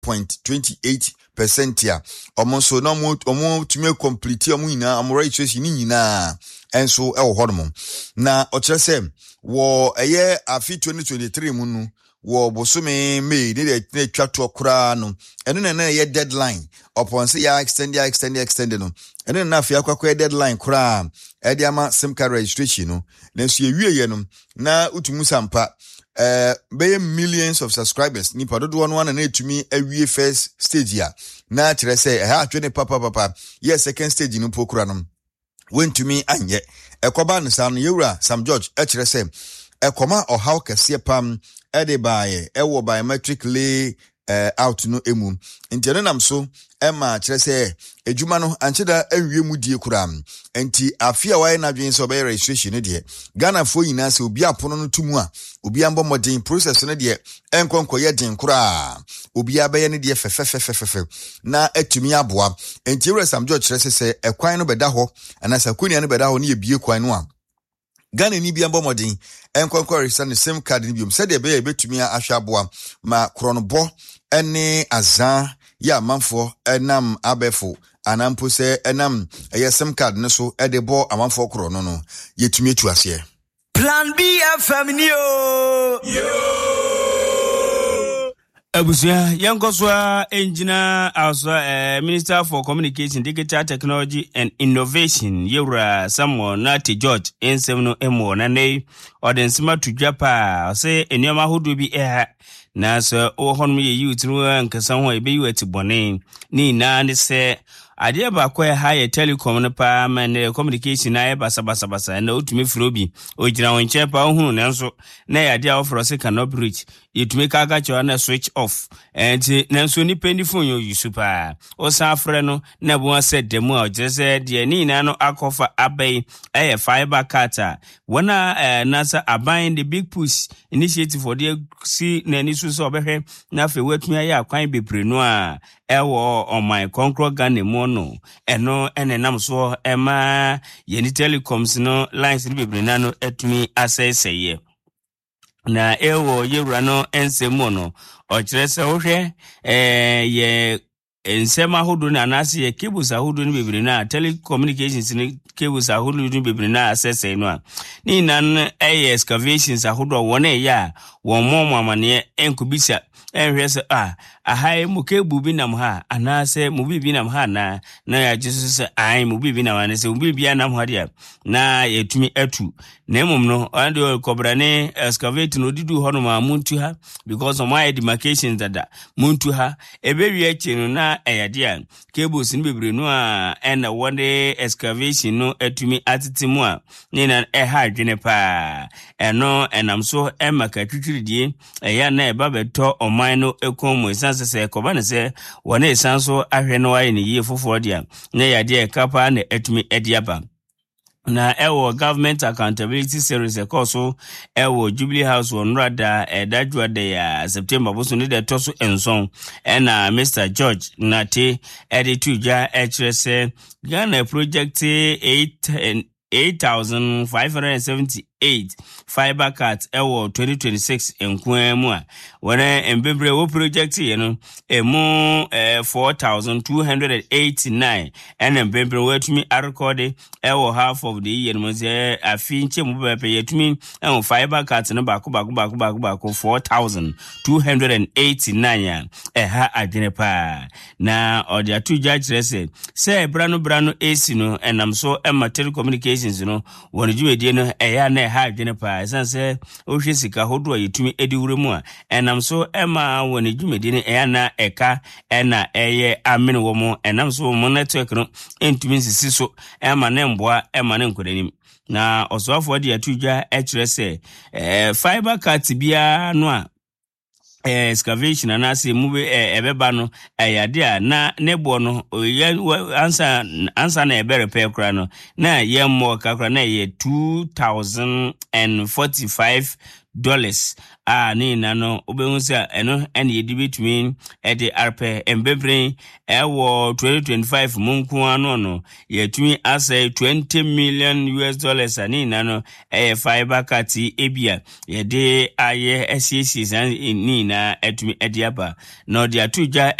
0.28% ya omonso na omo tumi complete omo nyina omo registration nyina enso e wo hodom na o kire se wo eye afi 2023 mu no wo bosome May ne de twa to kura no eno na ye deadline upon say ya extend no eno na afi akwa deadline kura e de ama sim card registration no na so ye wie ye no na utumu sampa be millions of subscribers ni padodo no na etumi awie first stage ya na kire say ha atwe ne papa yes second stage no pokura no wentumi anye ekoba no sa no yewura Sam George kire say ekoma ohaw kese pam ede by ewo biometric lay out no emu ntene nam so ema kire say ejuma no ancheda awie mu die kura enti afia wai na dwen so be registration de Ghana fo nyina se obi apono no tumu a obi ambo modern process no de enkonko ye den kura obi abaye ne de fefefefefefe na atumi aboa enti ewura Sam George kire say ekwan no beda ho anasa konia no beda ho ne ye bie kwan no a Ghana ni bi ambo modern enkonko register ne same card ni biom said be betumi ahwa aboa ma kronobo ene azan ya manfo enam abefo anampo se enam same card ne so edebo amanfo krono no yetumi etu ase Plan B FM ni Abusia Yankoswa Engineer also Minister for Communication, Digital Technology and Innovation Yura Samuel Nati George Ensemno Emo Nane or then smart to Japa say enyama hudu bi na so ohon me youth no anka sanho ebe yu atibone ni na ne se ade ba kwa high telecom no pa man communication na basa na otumi frobi ogina won chepa ohun na nso na ya dia ofro se cannot breach yetumi kaka cho na switch off and na nso ni pendi phone yo super o sa afre no na bo se demo a jese de ni na no akofa abai fiber cutter wona nasa aban the big push initiative for the see na ni so obehwe na fe watumi aye akwan bebre no a ewo on my concrete Ghana mo no eno enenam so ema yeni telecoms no lines ni bebre na no etumi aseseye na ewo yewura no ensemo no o kire se wo hwe ye ensema hodo na anase ye cables ahodo ni bebre na telecommunications ni cables ahodo ni bebre na asese no a ni nan excavations ahodo wona ya won mo amane enkubisa enhwe se ahai mu kebu bi nam ha anase mu bibi nam ha na ya jesu se ai mu bibi nam anase mu bibi nam ha dia na yetumi atu na emom no ande kobrane excavate no didu hono ma muntu ha because of my demarcations dada muntu ha ebewi achi no na eyade cables ni bebre no a ena wonde excavation no atumi atitimu a ni na ha adwene pa eno enam so emaka twitwiridie eya na eba beto oman no ekomo esanse se koba ne se wona esanso ahwe no aye ne yie foforo dia na yade kapa na atumi ediaba na ewo government accountability series ekoso ewo Jubilee House on rada edadwa de ya September boso ne de toso enson na Mr George Nate edituja HRS Ghana project 8,578 fiber cards ewo 2026 enkwemu a wona embebre wo project ye no emu 4,289 and embebre wo atumi record ewo half of the year no say afinche mu bepe yetumi ewo fiber cards no bako 4,289 ha adwene pa na odi atuja kirese say brano AC no enam so ema telecommunications no wona juwedie no eya na ha adwene pa sanse ohwe sika hodo yetumi ediwure mu a enam so ema wona dwumedi ne eya na eka ena eye amene wo mu enam so mo network no entumi sisi so ema ne mboa ema ne nkodanim na osofo de atudwa HRS fiber cut bia no a excavation anase mube ebeba no yade a na nebo no ansa na ebere pe kra no na ye mo kakra na ye 2,045 ne na no obehu sɛ ɛno ɛne yɛde betumi ɛde arpɛ embebre ɛwɔ 2025 mu nko ano no yɛtumi asɛ $20 million ne na no ɛyɛ fiber cut ebia yɛde ayɛ asiesie san ne na ɛtumi ɛde aba na ɔde ato dwa